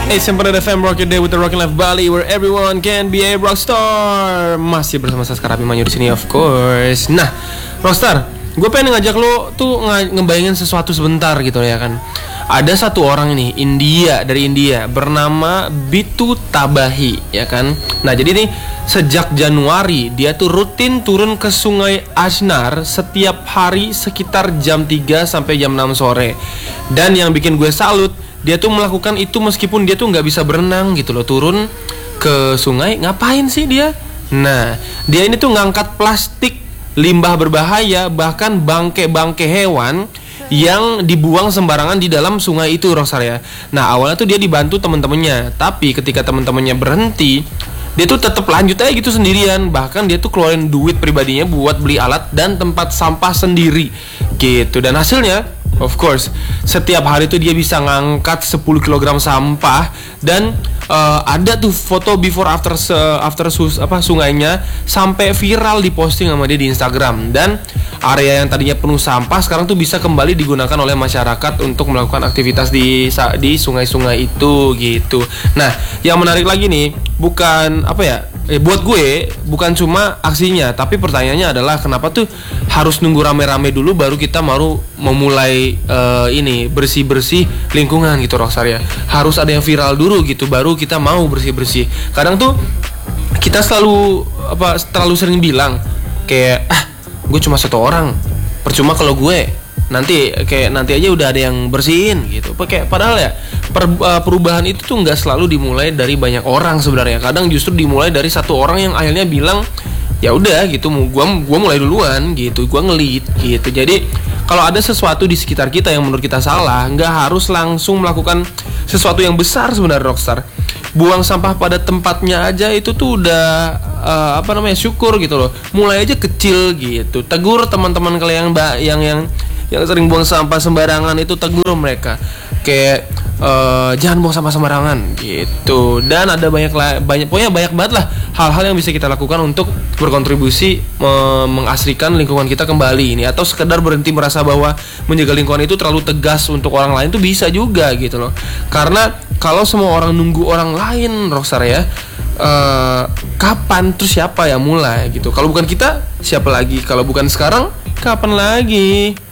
Hey, Semper FM, rock your day with the Rockin' Life Bali, where everyone can be a rockstar. Masih bersama saya Sekarang Abimanyu di sini, of course. Nah, rockstar, gue pengen ngajak lo tuh ngebayangin sesuatu sebentar gitu ya kan. Ada satu orang ini, dari India, bernama Bitu Tabahi, ya kan. Nah, jadi nih sejak Januari dia tuh rutin turun ke Sungai Ajnar setiap hari sekitar jam 3 sampai jam 6 sore. Dan yang bikin gue salut, dia tuh melakukan itu meskipun dia tuh nggak bisa berenang gitu loh. Turun ke sungai, ngapain sih dia? Nah, dia ini tuh ngangkat plastik, limbah berbahaya, bahkan bangke-bangke hewan yang dibuang sembarangan di dalam sungai itu, Rockstar ya. Nah, awalnya tuh dia dibantu teman-temannya, tapi ketika teman-temannya berhenti, dia tuh tetap lanjut aja gitu sendirian. Bahkan dia tuh keluarin duit pribadinya buat beli alat dan tempat sampah sendiri gitu. Dan hasilnya, of course, setiap hari tuh dia bisa ngangkat 10 kg sampah. Dan ada tuh foto before after sungainya sampai viral diposting sama dia di Instagram. Dan area yang tadinya penuh sampah sekarang tuh bisa kembali digunakan oleh masyarakat untuk melakukan aktivitas di sungai-sungai itu gitu. Nah, yang menarik lagi nih, bukan buat gue bukan cuma aksinya, tapi pertanyaannya adalah kenapa tuh harus nunggu rame-rame dulu baru kita memulai bersih-bersih lingkungan gitu, Rockstar ya. Harus ada yang viral dulu gitu baru kita mau bersih-bersih. Kadang tuh kita terlalu sering bilang kayak gue cuma satu orang, percuma kalau gue nanti aja udah ada yang bersihin gitu. Padahal ya perubahan itu tuh nggak selalu dimulai dari banyak orang sebenarnya. Kadang justru dimulai dari satu orang yang akhirnya bilang ya udah gitu, gua mulai duluan gitu, gua ngelit gitu. Jadi kalau ada sesuatu di sekitar kita yang menurut kita salah, nggak harus langsung melakukan sesuatu yang besar sebenarnya, Rockstar. Buang sampah pada tempatnya aja itu tuh udah syukur gitu loh. Mulai aja kecil gitu. Tegur teman-teman kalian yang sering buang sampah sembarangan itu, tegur mereka kayak jangan buang sampah sembarangan gitu. Dan ada banyak banget lah hal-hal yang bisa kita lakukan untuk berkontribusi mengasrikan lingkungan kita kembali ini, atau sekedar berhenti merasa bahwa menjaga lingkungan itu terlalu tegas untuk orang lain tuh bisa juga gitu loh. Karena kalau semua orang nunggu orang lain, Rockstar ya, kapan terus siapa yang mulai gitu? Kalau bukan kita, siapa lagi? Kalau bukan sekarang, kapan lagi?